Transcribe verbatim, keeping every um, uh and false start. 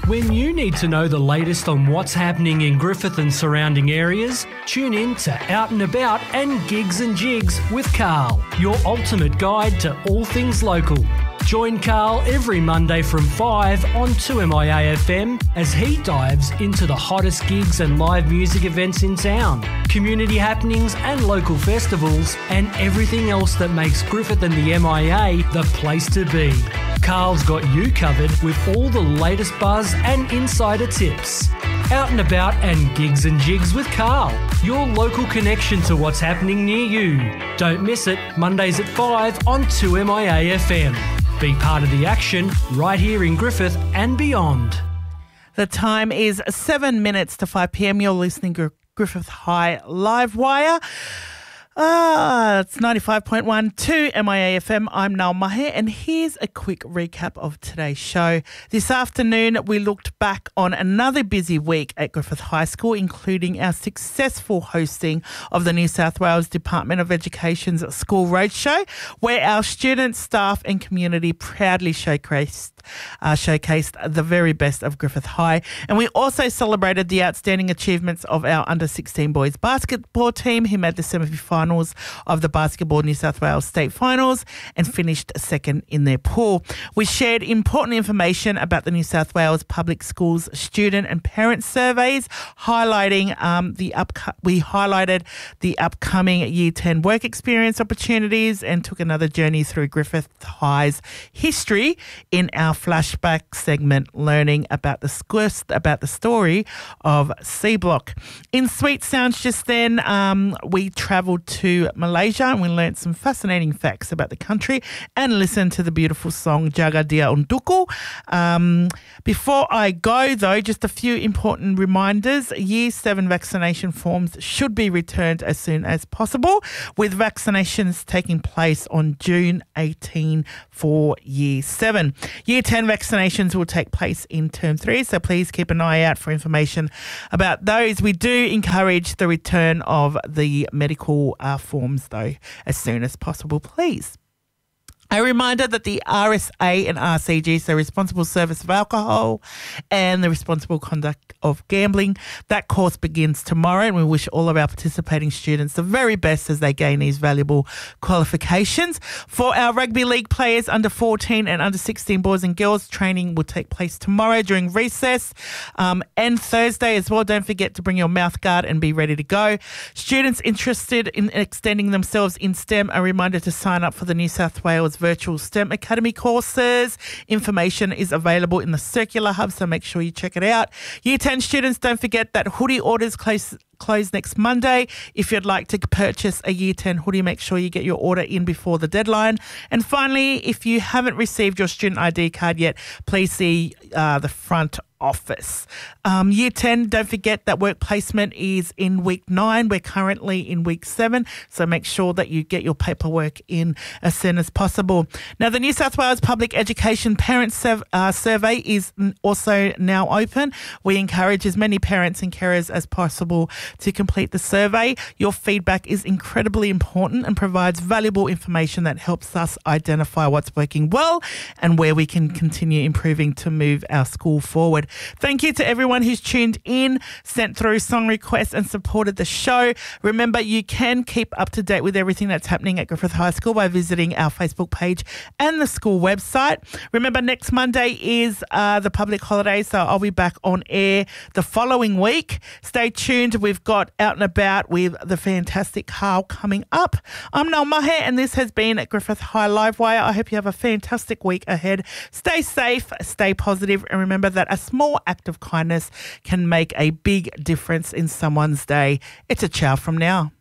When you need to know the latest on what's happening in Griffith and surrounding areas, tune in to Out and About and Gigs and Jigs with Carl, your ultimate guide to all things local. Join Carl every Monday from five on two M I A F M as he dives into the hottest gigs and live music events in town, community happenings and local festivals, and everything else that makes Griffith and the M I A the place to be. Carl's got you covered with all the latest buzz and insider tips. Out and About and Gigs and Jigs with Carl, your local connection to what's happening near you. Don't miss it, Mondays at five on two M I A F M. Be part of the action right here in Griffith and beyond. The time is seven minutes to five p.m. You're listening to Griffith High Live Wire. Ah, it's ninety-five point one to M I A F M. I'm Nal Maher, and here's a quick recap of today's show. This afternoon, we looked back on another busy week at Griffith High School, including our successful hosting of the New South Wales Department of Education's School Roadshow, where our students, staff and community proudly showcased, uh, showcased the very best of Griffith High. And we also celebrated the outstanding achievements of our under sixteen boys basketball team, who made the semi-final of the Basketball New South Wales State Finals and finished second in their pool. We shared important information about the New South Wales Public Schools student and parent surveys, highlighting um, the upco- we highlighted the upcoming Year ten work experience opportunities and took another journey through Griffith High's history in our flashback segment, learning about the about the story of C Block. In Sweet Sounds just then, um, we travelled to to Malaysia and we learnt some fascinating facts about the country and listened to the beautiful song Jaga Dia Untukku. Um, before I go though, just a few important reminders. Year seven vaccination forms should be returned as soon as possible, with vaccinations taking place on June eighteenth for Year seven. Year ten vaccinations will take place in Term three, so please keep an eye out for information about those. We do encourage the return of the medical Uh, forms, though, as soon as possible, please. A reminder that the R S A and R C G, so Responsible Service of Alcohol and the Responsible Conduct of Gambling, that course begins tomorrow, and we wish all of our participating students the very best as they gain these valuable qualifications. For our rugby league players under fourteen and under sixteen boys and girls, training will take place tomorrow during recess um, and Thursday as well. Don't forget to bring your mouth guard and be ready to go. Students interested in extending themselves in STEM are reminded to sign up for the New South Wales Virtual STEM Academy courses. Information is available in the Circular Hub, so make sure you check it out. Year ten students, don't forget that hoodie orders close close next Monday. If you'd like to purchase a Year ten hoodie, make sure you get your order in before the deadline. And finally, if you haven't received your student I D card yet, please see uh, the front office. Um, Year ten, don't forget that work placement is in week nine. We're currently in week seven, so make sure that you get your paperwork in as soon as possible. Now, the New South Wales Public Education Parent Sev- uh, Survey is also now open. We encourage as many parents and carers as possible to complete the survey. Your feedback is incredibly important and provides valuable information that helps us identify what's working well and where we can continue improving to move our school forward. Thank you to everyone who's tuned in, sent through song requests and supported the show. Remember, you can keep up to date with everything that's happening at Griffith High School by visiting our Facebook page and the school website. Remember, next Monday is uh, the public holiday, so I'll be back on air the following week. Stay tuned. We've got Out and About with the fantastic Carl coming up. I'm Nal Maher, and this has been Griffith High Live Wire. I hope you have a fantastic week ahead. Stay safe, stay positive, and remember that a small act of kindness can make a big difference in someone's day. It's a ciao from now.